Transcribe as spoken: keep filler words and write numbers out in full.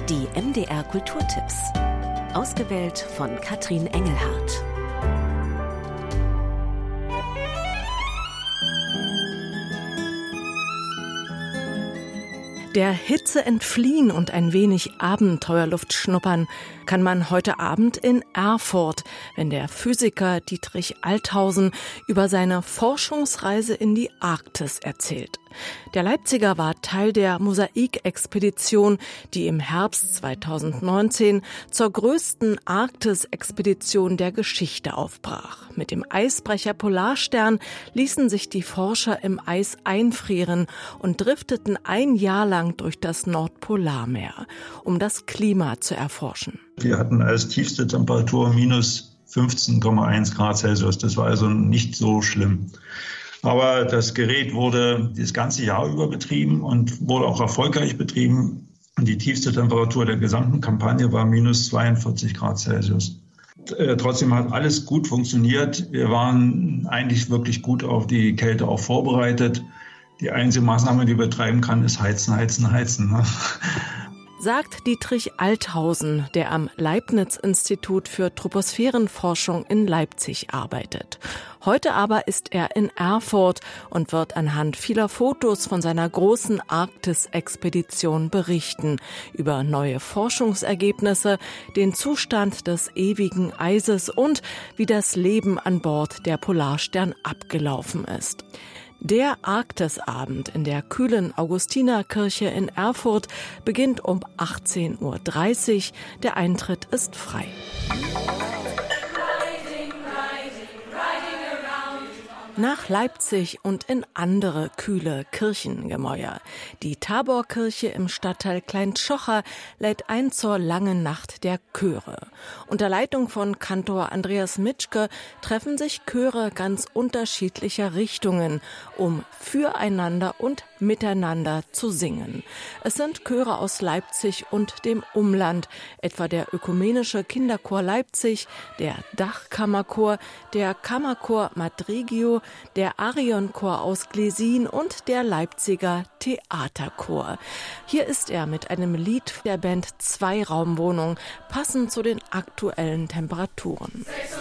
Die M D R Kulturtipps. Ausgewählt von Katrin Engelhardt. Der Hitze entfliehen und ein wenig Abenteuerluft schnuppern kann man heute Abend in Erfurt, wenn der Physiker Dietrich Althausen über seine Forschungsreise in die Arktis erzählt. Der Leipziger war Teil der Mosaik-Expedition, die im Herbst zweitausendneunzehn zur größten Arktis-Expedition der Geschichte aufbrach. Mit dem Eisbrecher Polarstern ließen sich die Forscher im Eis einfrieren und drifteten ein Jahr lang durch das Nordpolarmeer, um das Klima zu erforschen. Wir hatten als tiefste Temperatur minus fünfzehn Komma eins Grad Celsius. Das war also nicht so schlimm. Aber das Gerät wurde das ganze Jahr über betrieben und wurde auch erfolgreich betrieben. Und die tiefste Temperatur der gesamten Kampagne war minus zweiundvierzig Grad Celsius. Trotzdem hat alles gut funktioniert. Wir waren eigentlich wirklich gut auf die Kälte auch vorbereitet. Die einzige Maßnahme, die wir betreiben kann, ist heizen, heizen, heizen. Ne? Sagt Dietrich Althausen, der am Leibniz-Institut für Troposphärenforschung in Leipzig arbeitet. Heute aber ist er in Erfurt und wird anhand vieler Fotos von seiner großen Arktis-Expedition berichten, über neue Forschungsergebnisse, den Zustand des ewigen Eises und wie das Leben an Bord der Polarstern abgelaufen ist. Der Arktisabend in der kühlen Augustinerkirche in Erfurt beginnt um achtzehn Uhr dreißig. Der Eintritt ist frei. Nach Leipzig und in andere kühle Kirchengemäuer. Die Taborkirche im Stadtteil Klein-Tschocher lädt ein zur langen Nacht der Chöre. Unter Leitung von Kantor Andreas Mitschke treffen sich Chöre ganz unterschiedlicher Richtungen, um füreinander und miteinander zu singen. Es sind Chöre aus Leipzig und dem Umland, etwa der Ökumenische Kinderchor Leipzig, der Dachkammerchor, der Kammerchor Madrigio, der Arionchor aus Glesin und der Leipziger Theaterchor. Hier ist er mit einem Lied der Band Zweiraumwohnung, passend zu den aktuellen Temperaturen.